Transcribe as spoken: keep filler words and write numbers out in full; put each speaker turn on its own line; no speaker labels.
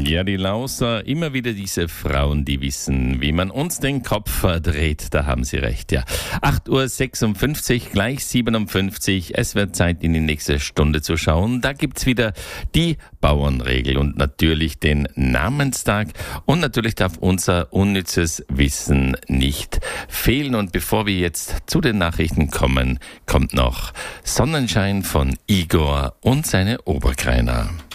Ja, die Lauser, immer wieder diese Frauen, die wissen, wie man uns den Kopf verdreht. Da haben Sie recht, ja. acht Uhr sechsundfünfzig, gleich siebenundfünfzig. Es wird Zeit, in die nächste Stunde zu schauen. Da gibt's wieder die Bauernregel und natürlich den Namenstag. Und natürlich darf unser unnützes Wissen nicht fehlen. Und bevor wir jetzt zu den Nachrichten kommen, kommt noch Sonnenschein von Igor und seine Oberkreiner.